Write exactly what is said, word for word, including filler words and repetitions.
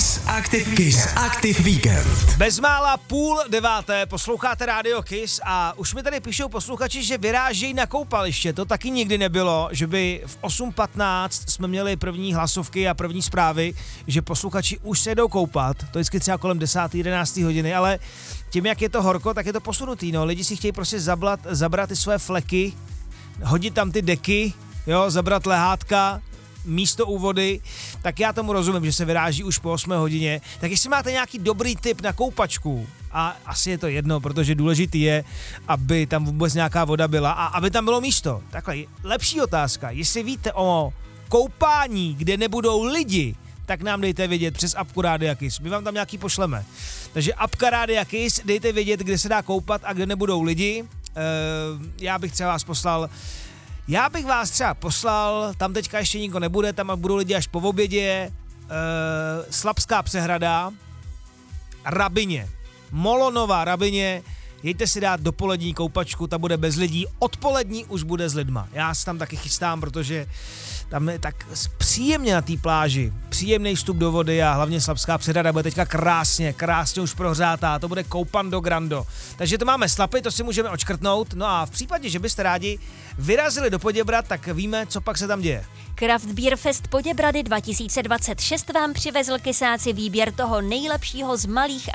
Kiss Active, Kiss Active Víkend. Bezmála půl deváté posloucháte rádio Kiss a už mi tady píšou posluchači, že vyrážejí na koupaliště. To taky nikdy nebylo, že by v osm patnáct jsme měli první hlasovky a první zprávy, že posluchači už se jdou koupat. To je vždycky třeba kolem desáté jedenácté hodiny, ale tím, jak je to horko, tak je to posunutý. No. Lidi si chtějí prostě zablat, zabrat ty své fleky, hodit tam ty deky, jo, zabrat lehátka, místo u vody, tak já tomu rozumím, že se vyráží už po osmé hodině. Tak jestli máte nějaký dobrý tip na koupačku, a asi je to jedno, protože důležitý je, aby tam vůbec nějaká voda byla a aby tam bylo místo. Takhle, lepší otázka, jestli víte o koupání, kde nebudou lidi, tak nám dejte vědět přes apku Rádia Kiss. My vám tam nějaký pošleme. Takže apka Rádia Kiss, dejte vědět, kde se dá koupat a kde nebudou lidi. E, já bych třeba vás poslal Já bych vás třeba poslal, tam teďka ještě nikdo nebude, tam budou lidi až po obědě, e, Slapská přehrada, Rabyně, Molonová Rabyně, jděte si dát dopolední koupačku, ta bude bez lidí, odpolední už bude s lidma. Já se tam taky chystám, protože tam je tak příjemně na té pláži, příjemný vstup do vody a hlavně Slapská přehrada bude teďka krásně, krásně už prohřátá, to bude koupando grando. Takže to máme Slapy, to si můžeme odškrtnout, no a v případě, že byste rádi vyrazili do Poděbrad, tak víme, co pak se tam děje. Craft Beer Fest Poděbrady dva tisíce dvacet šest vám přivezl kysáci výběr toho nejlepšího z malých